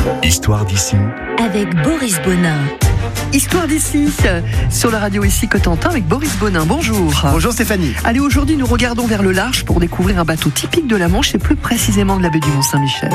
Histoire d'ici avec Boris Bonin. Histoire d'ici, sur la radio ici Cotentin avec Boris Bonin. Bonjour. Bonjour Stéphanie. Allez, aujourd'hui nous regardons vers le large pour découvrir un bateau typique de la Manche et plus précisément de la baie du Mont-Saint-Michel.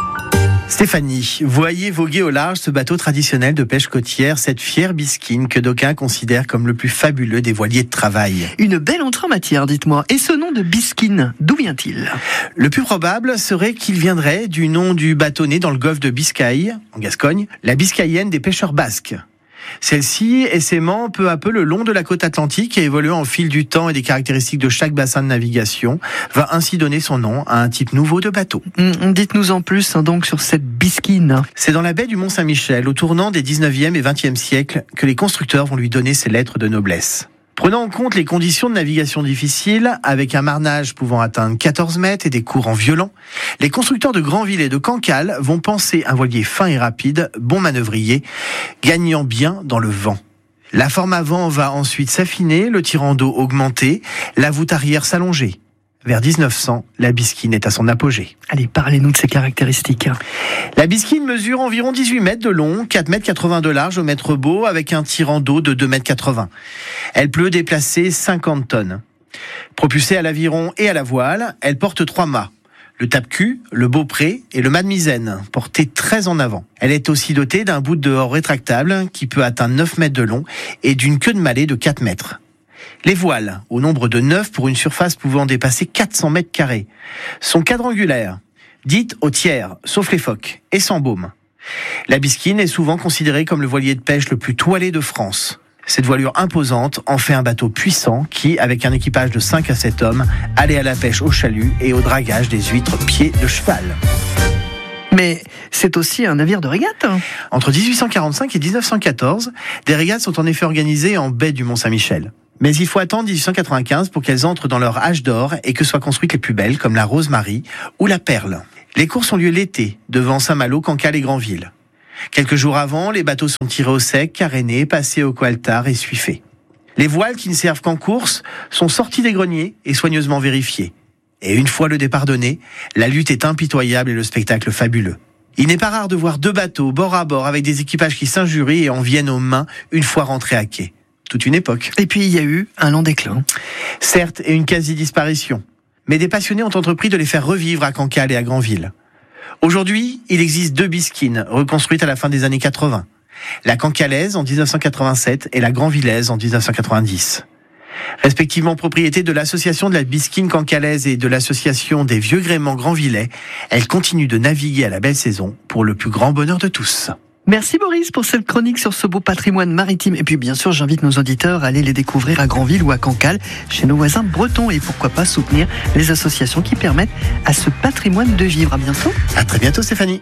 Stéphanie, voyez voguer au large ce bateau traditionnel de pêche côtière, cette fière bisquine que d'aucuns considèrent comme le plus fabuleux des voiliers de travail. Une belle entrée en matière, dites-moi. Et ce nom de bisquine, d'où vient-il ? Le plus probable serait qu'il viendrait du nom du bateau né dans le golfe de Biscaye, en Gascogne, la biscayenne des pêcheurs basques. Celle-ci essaimant peu à peu le long de la côte atlantique et évoluant au fil du temps et des caractéristiques de chaque bassin de navigation, va ainsi donner son nom à un type nouveau de bateau. Dites-nous en plus donc sur cette bisquine. C'est dans la baie du Mont-Saint-Michel, au tournant des 19e et 20e siècles, que les constructeurs vont lui donner ses lettres de noblesse. Prenant en compte les conditions de navigation difficiles, avec un marnage pouvant atteindre 14 mètres et des courants violents, les constructeurs de Granville et de Cancale vont penser un voilier fin et rapide, bon manœuvrier, gagnant bien dans le vent. La forme avant va ensuite s'affiner, le tirant d'eau augmenter, la voûte arrière s'allonger. Vers 1900, la bisquine est à son apogée. Allez, parlez-nous de ses caractéristiques. La bisquine mesure environ 18 mètres de long, 4,80 mètres de large au mètre beau, avec un tirant d'eau de 2,80 mètres. Elle peut déplacer 50 tonnes. Propulsée à l'aviron et à la voile, elle porte 3 mâts. Le tape-cul, le beaupré et le mât de misaine, portés très en avant. Elle est aussi dotée d'un bout de dehors rétractable qui peut atteindre 9 mètres de long et d'une queue de mallet de 4 mètres. Les voiles, au nombre de 9 pour une surface pouvant dépasser 400 mètres carrés, sont quadrangulaires, dites au tiers, sauf les phoques, et sans baume. La bisquine est souvent considérée comme le voilier de pêche le plus toilé de France. Cette voilure imposante en fait un bateau puissant qui, avec un équipage de 5 à 7 hommes, allait à la pêche au chalut et au dragage des huîtres pieds de cheval. Mais c'est aussi un navire de régate. Entre 1845 et 1914, des régates sont en effet organisées en baie du Mont-Saint-Michel. Mais il faut attendre 1895 pour qu'elles entrent dans leur âge d'or et que soient construites les plus belles, comme la Rose-Marie ou la Perle. Les courses ont lieu l'été, devant Saint-Malo, Cancale et Granville. Quelques jours avant, les bateaux sont tirés au sec, carénés, passés au coaltar et suifés. Les voiles qui ne servent qu'en course sont sorties des greniers et soigneusement vérifiées. Et une fois le départ donné, la lutte est impitoyable et le spectacle fabuleux. Il n'est pas rare de voir 2 bateaux bord à bord avec des équipages qui s'injurient et en viennent aux mains une fois rentrés à quai. Toute une époque. Et puis il y a eu un lent déclin. Certes, et une quasi-disparition. Mais des passionnés ont entrepris de les faire revivre à Cancale et à Granville. Aujourd'hui, il existe 2 bisquines, reconstruites à la fin des années 80. La cancalaise en 1987 et la granvillaise en 1990. Respectivement propriété de l'association de la bisquine cancalaise et de l'association des vieux gréments granvillais, elles continuent de naviguer à la belle saison pour le plus grand bonheur de tous. Merci Boris pour cette chronique sur ce beau patrimoine maritime. Et puis bien sûr, j'invite nos auditeurs à aller les découvrir à Granville ou à Cancale, chez nos voisins bretons. Et pourquoi pas soutenir les associations qui permettent à ce patrimoine de vivre. À bientôt. À très bientôt Stéphanie.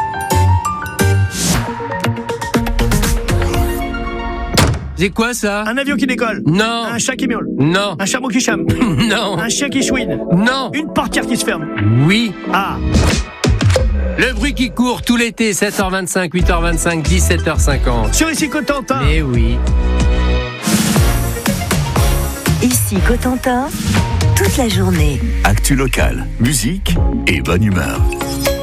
C'est quoi ça ? Un avion qui décolle. Non. Un chat qui miaule. Non. Un chameau qui chame. Non. Un chien qui chouine. Non. Une portière qui se ferme. Oui. Ah. Le bruit qui court tout l'été, 7h25, 8h25, 17h50. Sur ici Cotentin. Eh oui. Ici Cotentin, toute la journée. Actu locale, musique et bonne humeur.